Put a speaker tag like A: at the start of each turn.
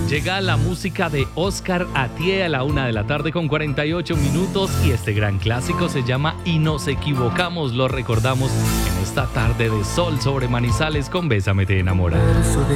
A: Llega la música de Oscar Atié a la 1:48 p.m. y este gran clásico se llama Y nos equivocamos. Lo recordamos en esta tarde de sol sobre Manizales con Bésame te enamora.
B: Verso de